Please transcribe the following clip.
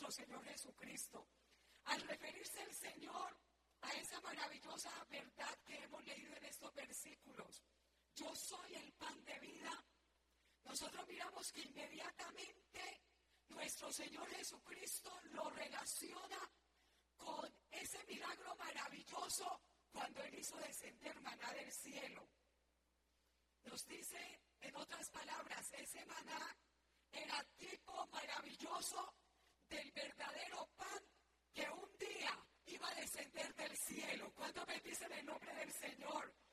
nuestro Señor Jesucristo. Al referirse el Señor a esa maravillosa verdad que hemos leído en estos versículos, yo soy el pan de vida, nosotros miramos que inmediatamente nuestro Señor Jesucristo lo relaciona con ese milagro maravilloso cuando Él hizo descender maná del cielo. Nos dice, en otras palabras, ese maná era tipo maravilloso del verdadero pan que un día iba a descender del cielo. ¿Cuántos bendicen el nombre del Señor?